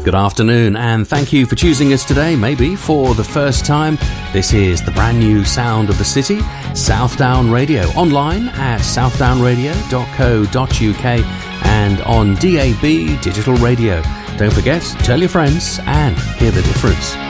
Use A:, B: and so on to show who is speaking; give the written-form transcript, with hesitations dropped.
A: Good afternoon, and thank you for choosing us today, maybe for the first time. This is the brand new sound of the city, Southdown Radio, online at southdownradio.co.uk and on DAB Digital Radio. Don't forget, tell your friends and hear the difference.